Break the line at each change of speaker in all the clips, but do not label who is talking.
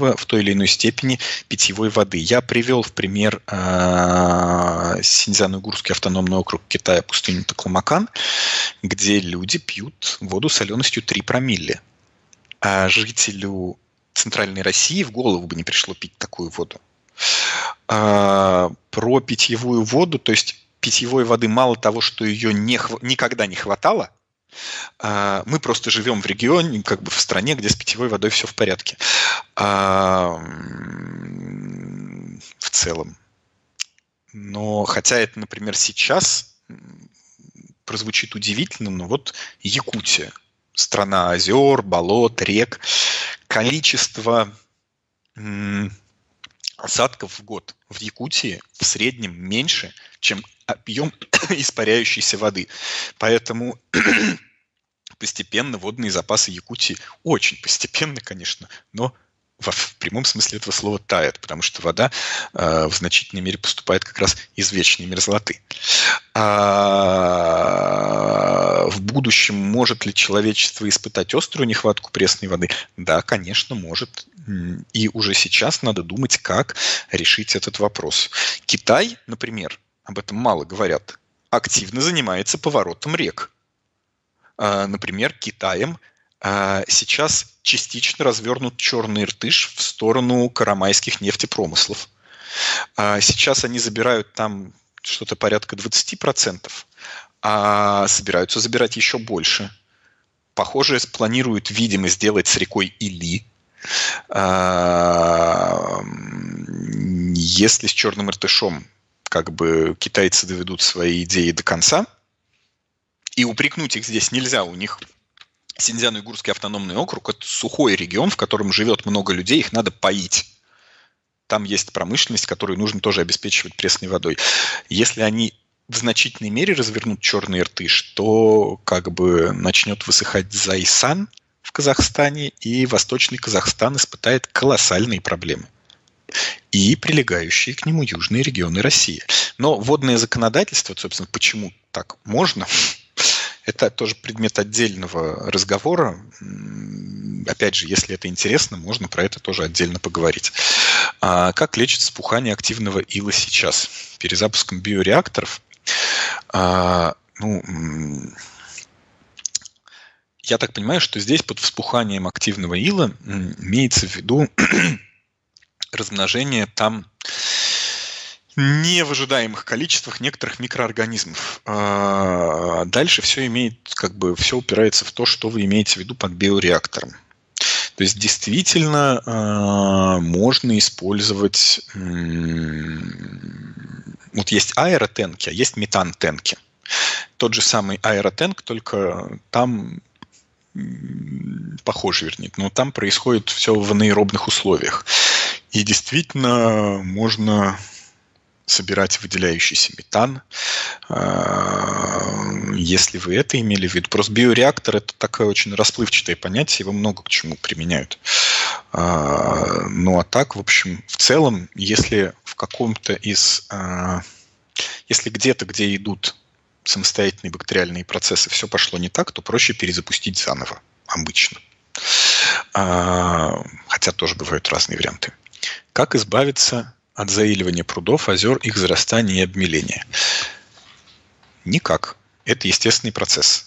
в той или иной степени питьевой воды. Я привел в пример Синьцзян-Уйгурский автономный округ Китая, пустыню Такламакан, где люди пьют воду соленостью 3 промилле. А жителю Центральной России в голову бы не пришло пить такую воду. Про питьевую воду, то есть питьевой воды мало того, что ее никогда не хватало, мы просто живем в регионе, как бы в стране, где с питьевой водой все в порядке. В целом. Но хотя это, например, сейчас прозвучит удивительно, но вот Якутия, страна озер, болот, рек, количество осадков в год в Якутии в среднем меньше, чем объем испаряющейся воды. Поэтому постепенно водные запасы Якутии, очень постепенно, конечно, но в прямом смысле этого слова тает, потому что вода в значительной мере поступает как раз из вечной мерзлоты. В будущем может ли человечество испытать острую нехватку пресной воды? Да, конечно, может. И уже сейчас надо думать, как решить этот вопрос. Китай, например, об этом мало говорят, активно занимается поворотом рек. Например, Китаем сейчас частично развернут черный Иртыш в сторону карамайских нефтепромыслов. Сейчас они забирают там что-то порядка 20%, а собираются забирать еще больше. Похоже, планируют, видимо, сделать с рекой Или. Если с черным Иртышом как бы китайцы доведут свои идеи до конца, и упрекнуть их здесь нельзя, у них Синьцзян-Уйгурский автономный округ – это сухой регион, в котором живет много людей, их надо поить. Там есть промышленность, которую нужно тоже обеспечивать пресной водой. Если они в значительной мере развернут черный Иртыш, то как бы начнет высыхать Зайсан в Казахстане, и Восточный Казахстан испытает колоссальные проблемы. И прилегающие к нему южные регионы России. Но водное законодательство, собственно, почему так можно – это тоже предмет отдельного разговора. Опять же, если это интересно, можно про это тоже отдельно поговорить. Как лечится вспухание активного ила сейчас? Перезапуском биореакторов? Я так понимаю, что здесь под вспуханием активного ила имеется в виду размножение там не в ожидаемых количествах некоторых микроорганизмов. Дальше все все упирается в то, что вы имеете в виду под биореактором. То есть действительно можно использовать... Вот есть аэротенки, а есть метантенки. Тот же самый аэротенк, только там похоже, вернее, но там происходит все в анаэробных условиях. И действительно можно собирать выделяющийся метан, если вы это имели в виду. Просто биореактор – это такое очень расплывчатое понятие, его много к чему применяют. Ну а так, в общем, в целом, если в каком-то из... Если где-то, где идут самостоятельные бактериальные процессы, все пошло не так, то проще перезапустить заново, обычно. Хотя тоже бывают разные варианты. Как избавиться от заиливания прудов, озер, их зарастания и обмеления? Никак. Это естественный процесс.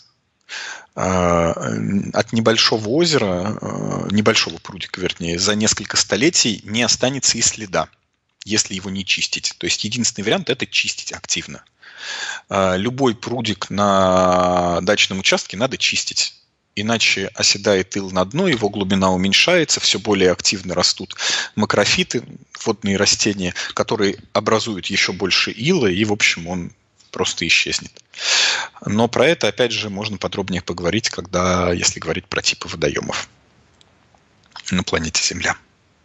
От небольшого озера, небольшого прудика, вернее, за несколько столетий не останется и следа, если его не чистить. То есть единственный вариант – это чистить активно. Любой прудик на дачном участке надо чистить. Иначе оседает ил на дно, его глубина уменьшается, все более активно растут макрофиты, водные растения, которые образуют еще больше ила, и, в общем, он просто исчезнет. Но про это, опять же, можно подробнее поговорить, если говорить про типы водоемов на планете Земля.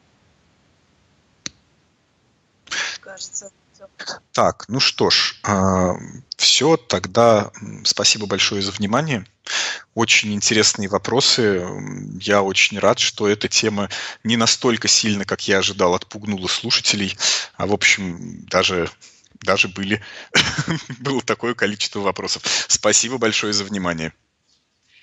Кажется,
так, ну что ж, все, тогда спасибо большое за внимание. Очень интересные вопросы. Я очень рад, что эта тема не настолько сильно, как я ожидал, отпугнула слушателей, а в общем даже было такое количество вопросов. Спасибо большое за внимание.